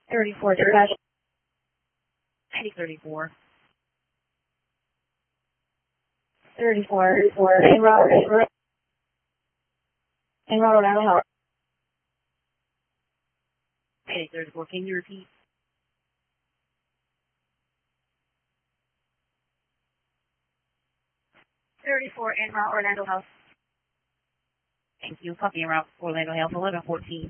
34, dispatch. 34. 34, en route. En route, Rhode Island. 34, can you repeat? En route, Orlando House. Thank you. Copy en route, Orlando Health, 1114.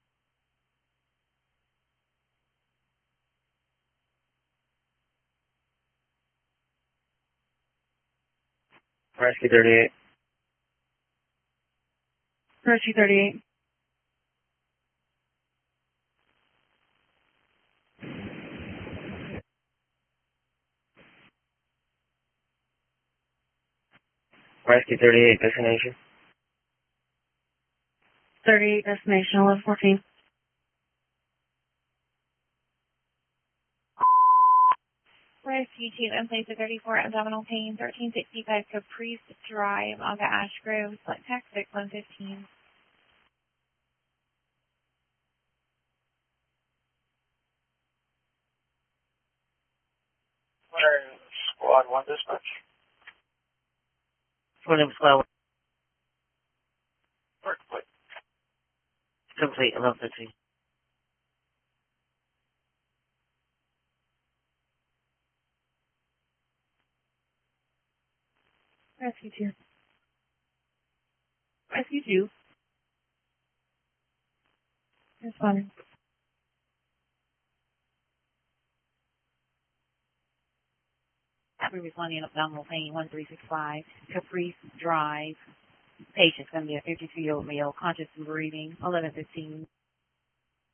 Rescue 38. Rescue 38. Rescue 38, destination. 38, destination 1114. Rescue 2, in place of 34, abdominal pain, 1365 Caprice Drive, Aga Ashgrove, select tax 6115. Squad 1 dispatch. William Squad. Work, please. Complete, 1115. Rescue 2. Rescue 2. Responding. Happy responding abdominal pain, 1365 Caprice Drive. Patient's going to be a 52-year-old male, conscious and breathing, 1115.